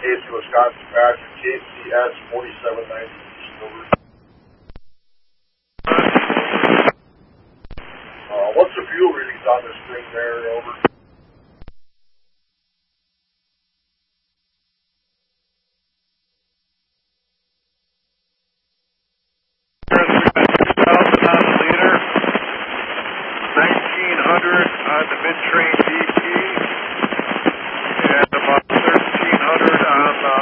Casey, Wisconsin, Badger, KCS 4790, over. What's the fuel readings on this thing there, over? On the mid-train DP and about 1,300 on the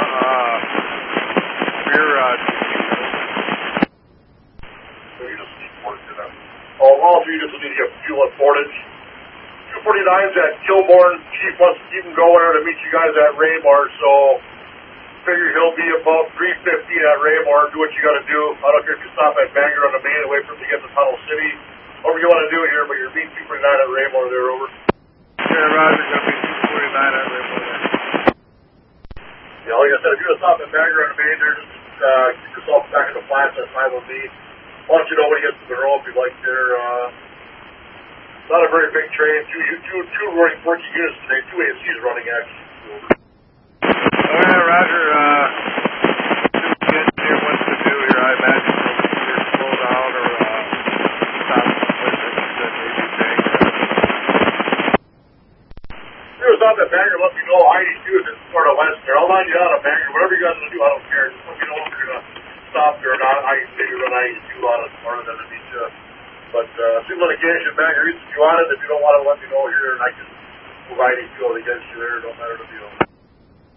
rear DP. So you just need work to them. Also, you just need to get fuel at Portage. 249's at Kilbourne. Chief wants to keep him going there to meet you guys at Raymore, so figure he'll be about 3:15 at Raymore. Do what you got to do. I don't care if you stop at Bangor on the main and wait for him to get to Tunnel City. Whatever you want to do here, but you're meeting 249 at Raymore there, over. Yeah, Roger, going to be 249 at Raymore there. Yeah, like I said, if you're going to stop at Bangor on the main there, just keep yourself back in the flats. That's fine with me. I'll let you know when you get to Monroe if you'd like there. Not a very big train. Two running working units today. 2 ACs running, actually. Over. Oh, yeah, Roger. The engineer wants to do here, I imagine, either slow down or stop someplace like you said, maybe Bangor. If you're stop at Bangor, let me know. I-82 is in Florida West there. I'll line you out at Bangor. Whatever you guys want to do, I don't care. Just let me know if you're going to stop there or not. Maybe run I-82 out of Florida than to meet you. But seems like occasion Bangor, if you want it. If you don't want it, let me know here, and I can move I-82 out against you there. Don't matter to me.